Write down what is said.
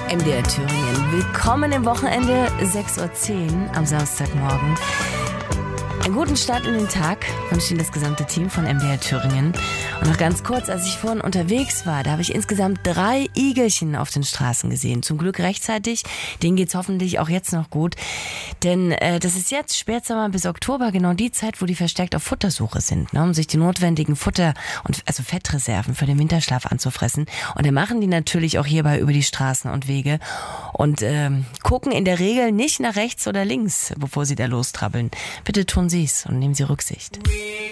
MDR Thüringen. Willkommen im Wochenende, 6:10 Uhr am Samstagmorgen. Einen guten Start in den Tag wünscht Ihnen das gesamte Team von MDR Thüringen. Und noch ganz kurz, als ich vorhin unterwegs war, da habe ich insgesamt 3 Igelchen auf den Straßen gesehen. Zum Glück rechtzeitig, denen geht's hoffentlich auch jetzt noch gut. Denn das ist jetzt Spätsommer bis Oktober genau die Zeit, wo die verstärkt auf Futtersuche sind, ne, um sich die notwendigen also Fettreserven für den Winterschlaf anzufressen. Und dann machen die natürlich auch hierbei über die Straßen und Wege und gucken in der Regel nicht nach rechts oder links, bevor sie da lostrabbeln. Bitte tun Sie es und nehmen Sie Rücksicht.